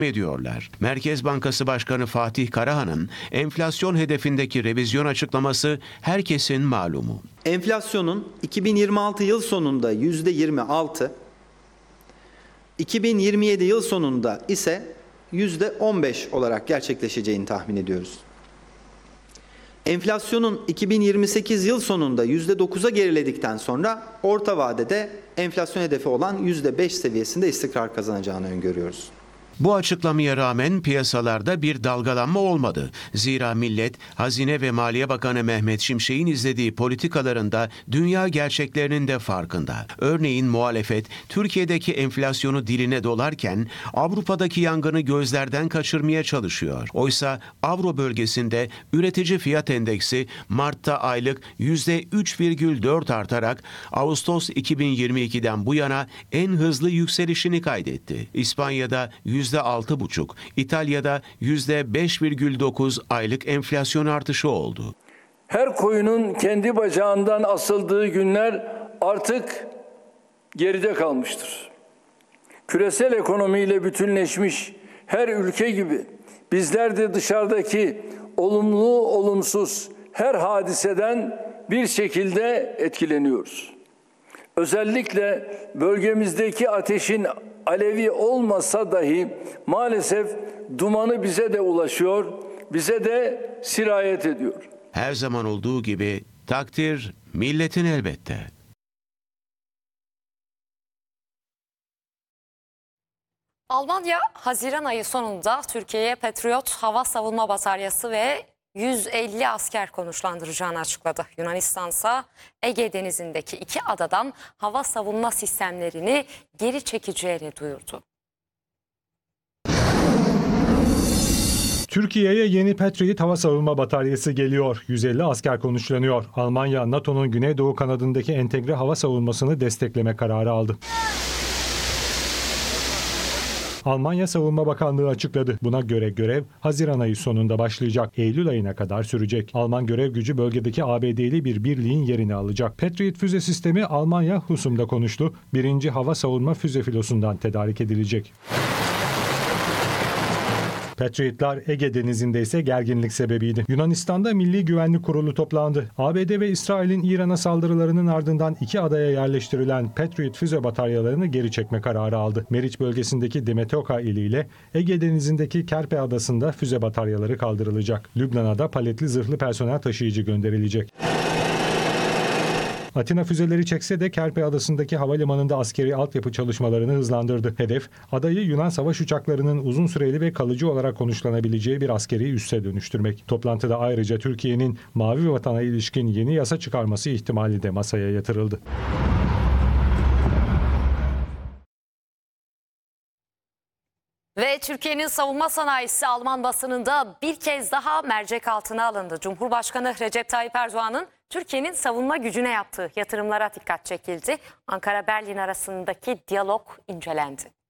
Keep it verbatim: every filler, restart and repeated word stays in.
ediyorlar. Merkez Bankası Başkanı Fatih Karahan'ın enflasyon hedefindeki revizyon açıklaması herkesin malumu. Enflasyonun iki bin yirmi altı yıl sonunda yüzde yirmi altı, iki bin yirmi yedi yıl sonunda ise yüzde on beş olarak gerçekleşeceğini tahmin ediyoruz. Enflasyonun iki bin yirmi sekiz yıl sonunda yüzde dokuza geriledikten sonra orta vadede enflasyon hedefi olan yüzde beş seviyesinde istikrar kazanacağını öngörüyoruz. Bu açıklamaya rağmen piyasalarda bir dalgalanma olmadı. Zira millet, Hazine ve Maliye Bakanı Mehmet Şimşek'in izlediği politikalarında dünya gerçeklerinin de farkında. Örneğin muhalefet, Türkiye'deki enflasyonu diline dolarken Avrupa'daki yangını gözlerden kaçırmaya çalışıyor. Oysa Avro bölgesinde üretici fiyat endeksi Mart'ta aylık yüzde üç virgül dört artarak Ağustos iki bin yirmi ikiden bu yana en hızlı yükselişini kaydetti. İspanya'da yüzde altı buçuk, İtalya'da yüzde beş virgül dokuz aylık enflasyon artışı oldu. Her koyunun kendi bacağından asıldığı günler artık geride kalmıştır. Küresel ekonomiyle bütünleşmiş her ülke gibi bizler de dışarıdaki olumlu olumsuz her hadiseden bir şekilde etkileniyoruz. Özellikle bölgemizdeki ateşin alevi olmasa dahi maalesef dumanı bize de ulaşıyor, bize de sirayet ediyor. Her zaman olduğu gibi takdir milletin elbette. Almanya, Haziran ayı sonunda Türkiye'ye Patriot hava savunma bataryası ve yüz elli asker konuşlandıracağını açıkladı. Yunanistan ise Ege Denizi'ndeki iki adadan hava savunma sistemlerini geri çekeceğini duyurdu. Türkiye'ye yeni Patriot hava savunma bataryası geliyor. yüz elli asker konuşlanıyor. Almanya, NATO'nun Güneydoğu kanadındaki entegre hava savunmasını destekleme kararı aldı. Almanya Savunma Bakanlığı açıkladı. Buna göre görev Haziran ayı sonunda başlayacak. Eylül ayına kadar sürecek. Alman görev gücü bölgedeki A B D'li bir birliğin yerini alacak. Patriot füze sistemi Almanya Husum'da konuştu. Birinci hava savunma füze filosundan tedarik edilecek. Patriotlar Ege Denizi'nde ise gerginlik sebebiydi. Yunanistan'da Milli Güvenlik Kurulu toplandı. A B D ve İsrail'in İran'a saldırılarının ardından iki adaya yerleştirilen Patriot füze bataryalarını geri çekme kararı aldı. Meriç bölgesindeki Demetokha iliyle Ege Denizi'ndeki Kerpe Adası'nda füze bataryaları kaldırılacak. Lübnan'a da paletli zırhlı personel taşıyıcı gönderilecek. Atina füzeleri çekse de Kerpe Adası'ndaki havalimanında askeri altyapı çalışmalarını hızlandırdı. Hedef, adayı Yunan savaş uçaklarının uzun süreli ve kalıcı olarak konuşlanabileceği bir askeri üsse dönüştürmek. Toplantıda ayrıca Türkiye'nin Mavi Vatan'a ilişkin yeni yasa çıkarması ihtimali de masaya yatırıldı. Ve Türkiye'nin savunma sanayisi Alman basınında bir kez daha mercek altına alındı. Cumhurbaşkanı Recep Tayyip Erdoğan'ın Türkiye'nin savunma gücüne yaptığı yatırımlara dikkat çekildi. Ankara-Berlin arasındaki diyalog incelendi.